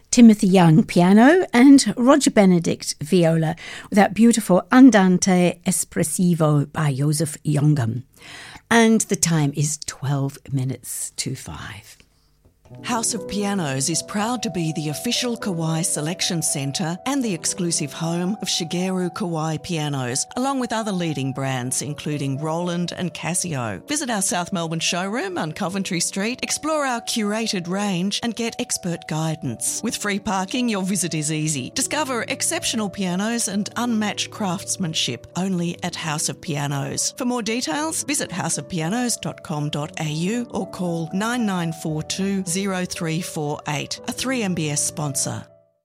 Timothy Young piano and Roger Benedict viola with that beautiful Andante Espressivo by Joseph Jongham. And the time is 12 minutes to 5. House of Pianos is proud to be the official Kawai selection centre and the exclusive home of Shigeru Kawai pianos, along with other leading brands including Roland and Casio. Visit our South Melbourne showroom on Coventry Street, explore our curated range and get expert guidance. With free parking, your visit is easy. Discover exceptional pianos and unmatched craftsmanship only at House of Pianos. For more details, visit houseofpianos.com.au or call 9942 0348, a 3MBS sponsor.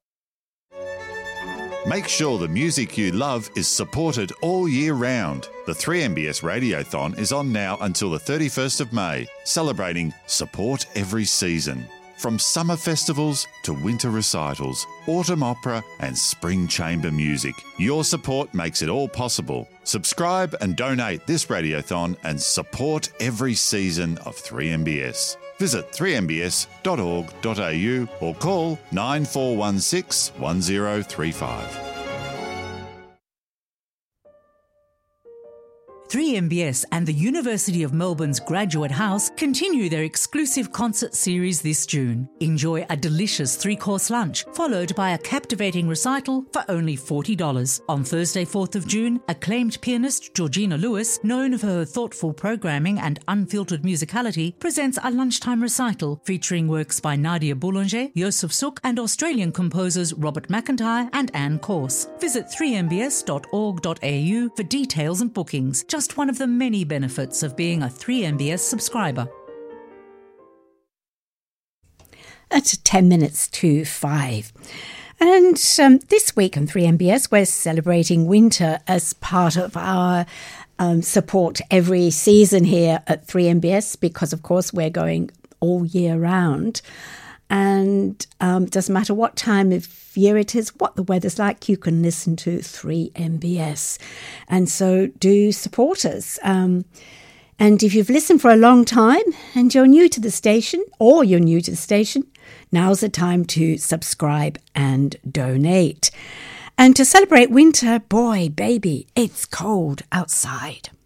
Make sure the music you love is supported all year round. The 3MBS Radiothon is on now until the 31st of May, celebrating Support Every Season. From summer festivals to winter recitals, autumn opera and spring chamber music, your support makes it all possible. Subscribe and donate this Radiothon and support every season of 3MBS. Visit 3mbs.org.au or call 9416 1035. 3MBS and the University of Melbourne's Graduate House continue their exclusive concert series this June. Enjoy a delicious 3-course lunch, followed by a captivating recital for only $40. On Thursday, 4th of June, acclaimed pianist Georgina Lewis, known for her thoughtful programming and unfiltered musicality, presents a lunchtime recital featuring works by Nadia Boulanger, Joseph Suk, and Australian composers Robert McIntyre and Anne Corse. Visit 3mbs.org.au for details and bookings. Just one of the many benefits of being a 3MBS subscriber. At 10 minutes to 5. And this week on 3MBS, we're celebrating winter as part of our support every season here at 3MBS because, of course, we're going all year round. And doesn't matter what time of year it is, what the weather's like, you can listen to 3MBS. And so do support us. And if you've listened for a long time and you're new to the station, now's the time to subscribe and donate. And to celebrate winter, boy, baby, it's cold outside.